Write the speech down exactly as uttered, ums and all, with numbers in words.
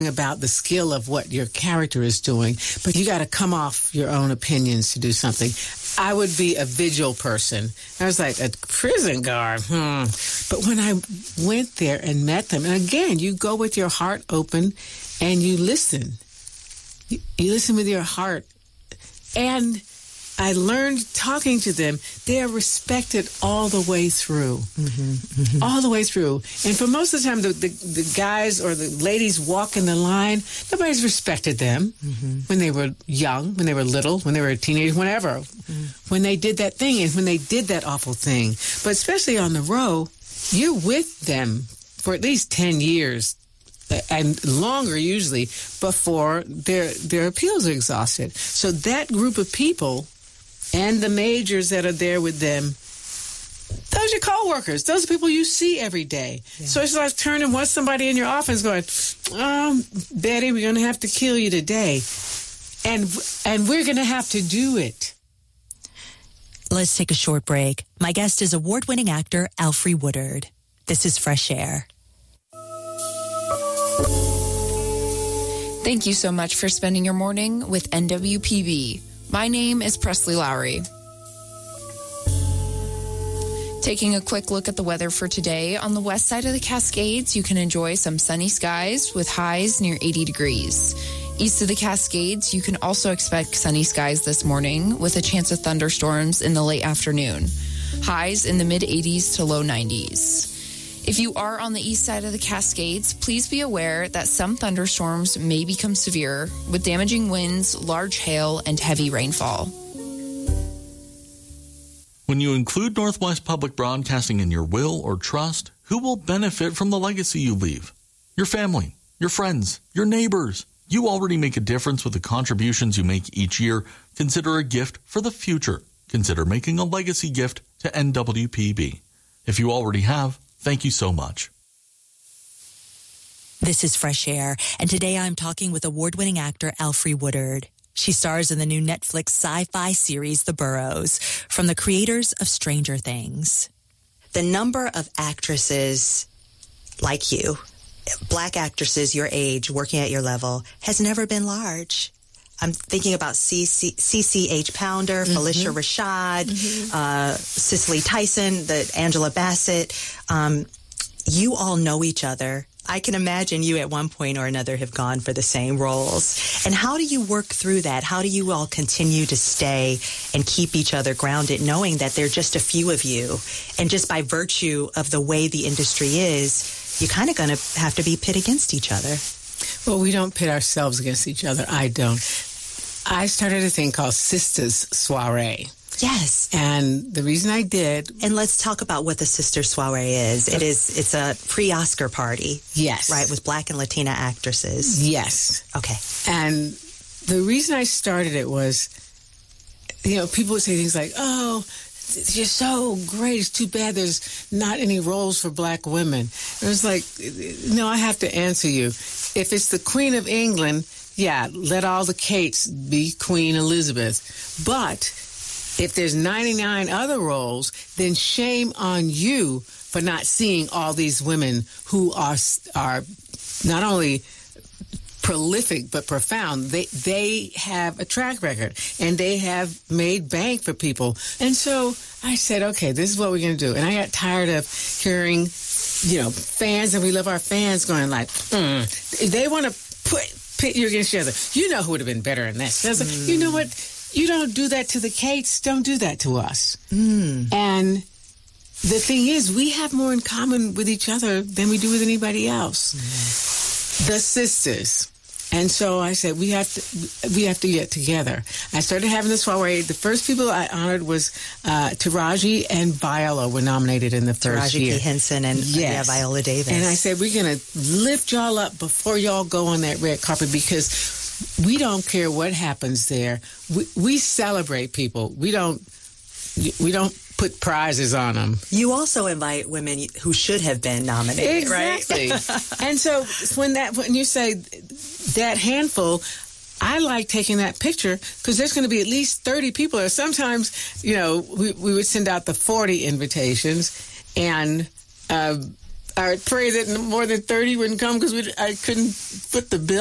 about the skill of what your character is doing, but you got to come off your own opinions to do something. I would be a vigil person. I was like, a prison guard. Hmm. But when I went there and met them, and again, you go with your heart open and you listen. You, you listen with your heart. And I learned talking to them, they are respected all the way through. Mm-hmm, mm-hmm. All the way through. And for most of the time, the, the, the guys or the ladies walk in the line, nobody's respected them mm-hmm. when they were young, when they were little, when they were a teenager, whenever. Mm-hmm. When they did that thing and when they did that awful thing. But especially on the row, you're with them for at least ten years. And longer, usually, before their their appeals are exhausted. So that group of people and the majors that are there with them, those are your co-workers. Those are people you see every day. Yeah. So it's like turning once somebody in your office going, um, Betty, we're going to have to kill you today. And, and we're going to have to do it. Let's take a short break. My guest is award-winning actor Alfre Woodard. This is Fresh Air. Thank you so much for spending your morning with N W P B. My name is Presley Lowry. Taking a quick look at the weather for today, on the west side of the Cascades, you can enjoy some sunny skies with highs near eighty degrees. East of the Cascades, you can also expect sunny skies this morning with a chance of thunderstorms in the late afternoon. Highs in the mid-eighties to low nineties. If you are on the east side of the Cascades, please be aware that some thunderstorms may become severe with damaging winds, large hail, and heavy rainfall. When you include Northwest Public Broadcasting in your will or trust, who will benefit from the legacy you leave? Your family, your friends, your neighbors. You already make a difference with the contributions you make each year. Consider a gift for the future. Consider making a legacy gift to N W P B. If you already have, thank you so much. This is Fresh Air, and today I'm talking with award-winning actor Alfre Woodard. She stars in the new Netflix sci-fi series The Burrows, from the creators of Stranger Things. The number of actresses like you, black actresses your age, working at your level, has never been large. I'm thinking about C C H Pounder, mm-hmm. Felicia Rashad, mm-hmm. uh, Cicely Tyson, the Angela Bassett. Um, you all know each other. I can imagine you at one point or another have gone for the same roles. And how do you work through that? How do you all continue to stay and keep each other grounded, knowing that there are just a few of you? And just by virtue of the way the industry is, you're kind of going to have to be pit against each other. Well, we don't pit ourselves against each other. I don't. I started a thing called Sisters Soiree. Yes. And the reason I did... And let's talk about what the Sister Soiree is. It is, it's a pre-Oscar party. Yes. Right, with Black and Latina actresses. Yes. Okay. And the reason I started it was, you know, people would say things like, oh, you're so great. It's too bad there's not any roles for black women. It was like, no, I have to answer you. If it's the Queen of England... Yeah, let all the Kates be Queen Elizabeth. But if there's ninety-nine other roles, then shame on you for not seeing all these women who are are not only prolific but profound. They they have a track record and they have made bank for people. And so I said, okay, this is what we're going to do. And I got tired of hearing, you know, fans, and we love our fans, going like, mm, they want to put. Pit you against each other. You know who would have been better in this. Mm. You know what? You don't do that to the Kates. Don't do that to us. Mm. And the thing is, we have more in common with each other than we do with anybody else. Mm. The sisters. And so I said, we have to we have to get together. I started having this soiree. The first people I honored was uh, Taraji and Viola were nominated in the first Taraji year. P. Henson and yes. yeah, Viola Davis. And I said, we're going to lift y'all up before y'all go on that red carpet, because we don't care what happens there. We, we celebrate people. We don't we don't put prizes on them. You also invite women who should have been nominated, exactly. right? And so when that when you say that handful, I like taking that picture because there's going to be at least thirty people. Or sometimes, you know, we, we would send out the forty invitations, and uh, I would pray that more than thirty wouldn't come because I couldn't foot the bill.